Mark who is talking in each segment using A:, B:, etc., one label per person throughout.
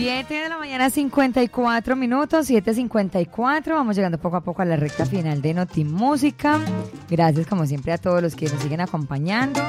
A: 7 de la mañana, 54 minutos, 7:54. Vamos llegando poco a poco a la recta final de Notimúsica. Gracias, como siempre, a todos los que nos siguen acompañando.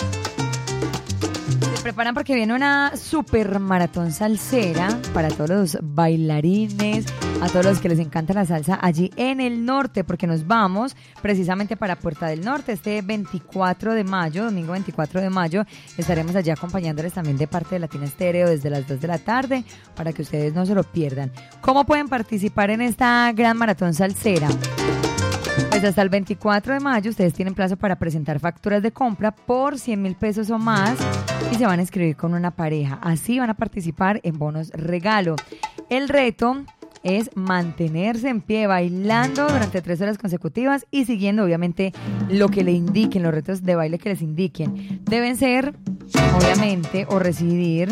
A: Se preparan porque viene una super maratón salsera para todos los bailarines, a todos los que les encanta la salsa allí en el norte, porque nos vamos precisamente para Puerta del Norte este 24 de mayo, domingo 24 de mayo. Estaremos allí acompañándoles también de parte de Latina Estéreo desde las 2 de la tarde para que ustedes no se lo pierdan. ¿Cómo pueden participar en esta gran maratón salsera? Pues hasta el 24 de mayo ustedes tienen plazo para presentar facturas de compra por 100.000 pesos o más y se van a inscribir con una pareja. Así van a participar en bonos regalo. El reto es mantenerse en pie bailando durante 3 horas consecutivas y siguiendo obviamente lo que le indiquen, los retos de baile que les indiquen. Deben ser, obviamente, o residir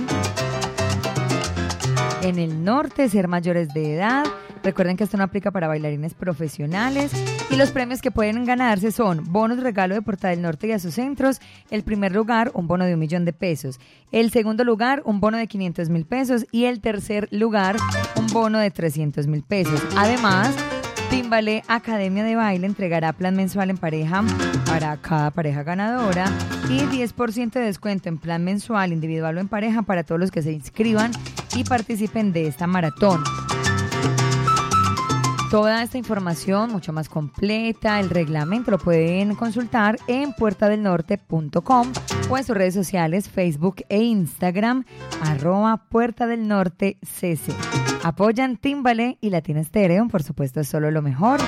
A: en el norte, ser mayores de edad. Recuerden que esto no aplica para bailarines profesionales y los premios que pueden ganarse son bonos regalo de Puerta del Norte y a sus centros. El primer lugar, un bono de 1.000.000 de pesos. El segundo lugar, un bono de 500.000 pesos. Y el tercer lugar, un bono de 300.000 pesos. Además, Timbalé Academia de Baile entregará plan mensual en pareja para cada pareja ganadora y 10% de descuento en plan mensual, individual o en pareja para todos los que se inscriban y participen de esta maratón. Toda esta información, mucho más completa, el reglamento, lo pueden consultar en puertadelnorte.com o en sus redes sociales, Facebook e Instagram, @puertadelnortecc. Apoyan Timbalé y Latina Estéreo, por supuesto, es solo lo mejor.